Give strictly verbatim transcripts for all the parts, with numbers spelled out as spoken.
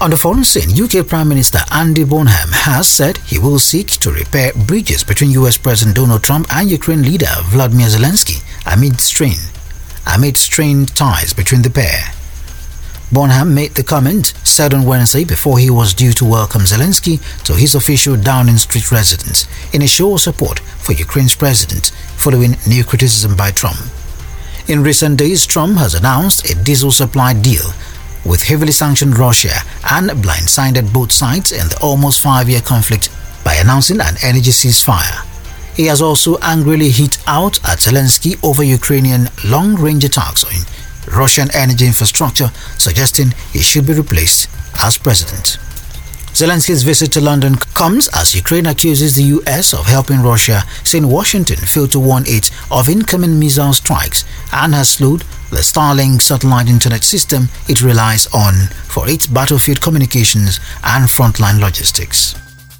On the foreign scene, U K Prime Minister Andy Bonham has said he will seek to repair bridges between U S President Donald Trump and Ukraine leader Vladimir Zelensky amid strain, amid strained ties between the pair. Bonham made the comment said on Wednesday before he was due to welcome Zelensky to his official Downing Street residence in a show of support for Ukraine's president following new criticism by Trump. In recent days, Trump has announced a diesel supply deal with heavily sanctioned Russia and blindsided both sides in the almost five-year conflict by announcing an energy ceasefire. He has also angrily hit out at Zelensky over Ukrainian long-range attacks on Russian energy infrastructure, suggesting he should be replaced as president. Zelensky's visit to London comes as Ukraine accuses the U S of helping Russia, saying Washington failed to warn it of incoming missile strikes and has slowed the Starlink satellite internet system it relies on for its battlefield communications and frontline logistics.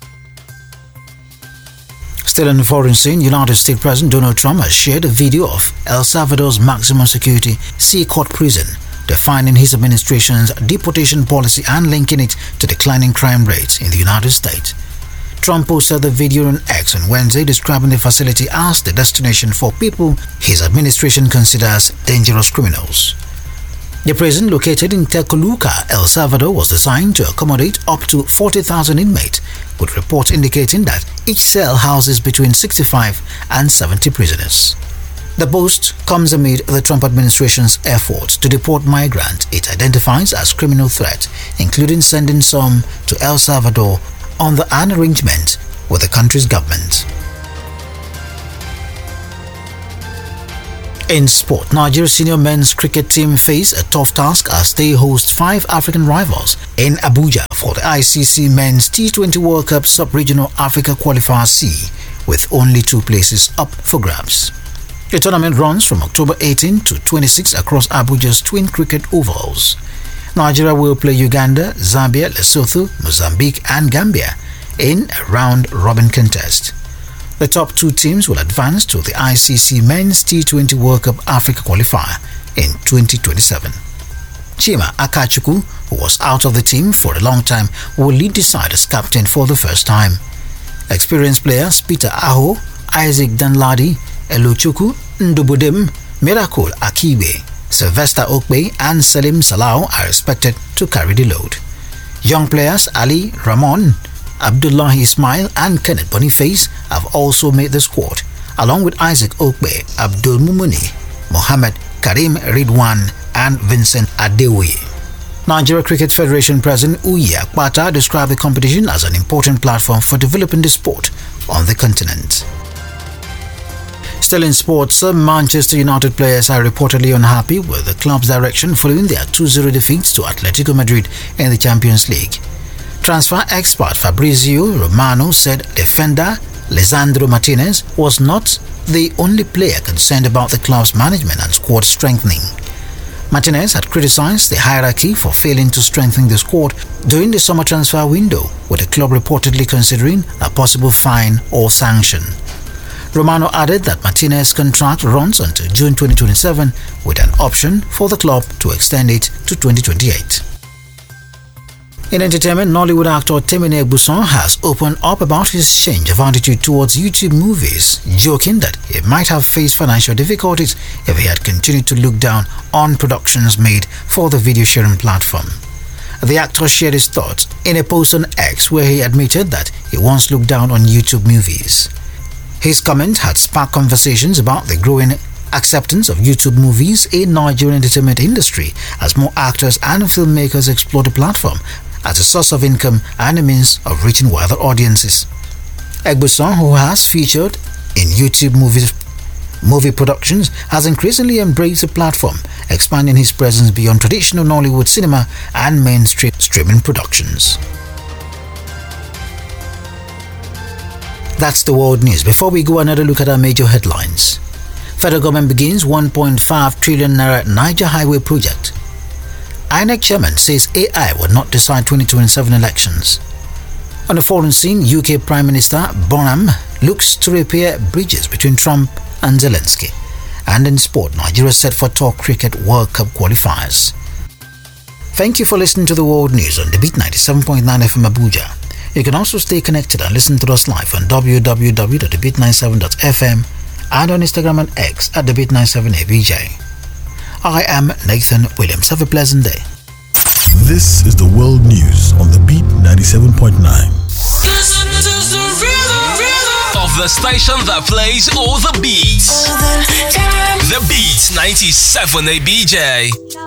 Still in the foreign scene, United States President Donald Trump has shared a video of El Salvador's maximum security Sea Court prison, defining his administration's deportation policy and linking it to declining crime rates in the United States. Trump posted the video on X on Wednesday describing the facility as the destination for people his administration considers dangerous criminals. The prison, located in Tecoluca, El Salvador, was designed to accommodate up to forty thousand inmates, with reports indicating that each cell houses between sixty-five and seventy prisoners. The post comes amid the Trump administration's efforts to deport migrants it identifies as criminal threat, including sending some to El Salvador under an arrangement with the country's government. In sport, Nigeria's senior men's cricket team face a tough task as they host five African rivals in Abuja for the I C C Men's T twenty World Cup Sub-Regional Africa Qualifier C, with only two places up for grabs. The tournament runs from October eighteenth to twenty-sixth across Abuja's twin cricket ovals. Nigeria will play Uganda, Zambia, Lesotho, Mozambique and Gambia in a round-robin contest. The top two teams will advance to the I C C Men's T twenty World Cup Africa Qualifier in twenty twenty-seven. Chima Akachukwu, who was out of the team for a long time, will lead the side as captain for the first time. Experienced players Peter Aho, Isaac Danladi, Elochukwu Ndubudem, Miracle Akibe, Sylvester Okbe and Salim Salau are expected to carry the load. Young players Ali Ramon, Abdullahi Ismail and Kenneth Boniface have also made the squad, along with Isaac Okbe, Abdul Mumuni, Mohammed Karim Ridwan and Vincent Adewi. Nigeria Cricket Federation President Uyi Akpata described the competition as an important platform for developing the sport on the continent. Still in sports, some Manchester United players are reportedly unhappy with the club's direction following their two zero defeats to Atletico Madrid in the Champions League. Transfer expert Fabrizio Romano said defender Lisandro Martinez was not the only player concerned about the club's management and squad strengthening. Martinez had criticized the hierarchy for failing to strengthen the squad during the summer transfer window, with the club reportedly considering a possible fine or sanction. Romano added that Martinez's contract runs until June twenty twenty-seven, with an option for the club to extend it to twenty twenty-eight. In entertainment, Nollywood actor Temene Egbuson has opened up about his change of attitude towards YouTube movies, joking that he might have faced financial difficulties if he had continued to look down on productions made for the video sharing platform. The actor shared his thoughts in a post on X where he admitted that he once looked down on YouTube movies. His comment had sparked conversations about the growing acceptance of YouTube movies in Nigerian entertainment industry as more actors and filmmakers explore the platform as a source of income and a means of reaching wider audiences. Egbuson, who has featured in YouTube movies, movie productions, has increasingly embraced the platform, expanding his presence beyond traditional Nollywood cinema and mainstream streaming productions. That's the world news. Before we go, another look at our major headlines. Federal government begins one point five trillion naira Niger Highway project. I N E C chairman says A I will not decide twenty twenty-seven elections. On the foreign scene, U K Prime Minister Bonham looks to repair bridges between Trump and Zelensky. And in sport, Nigeria set for top cricket World Cup qualifiers. Thank you for listening to the World News on the Beat ninety-seven point nine F M Abuja. You can also stay connected and listen to us live on w w w dot the beat ninety-seven dot f m and on Instagram and X at the beat ninety-seven A B J. I am Nathan Williams. Have a pleasant day. This is the World News on the Beat ninety-seven point nine. Of the station that plays all the beats. The Beat ninety-seven A B J.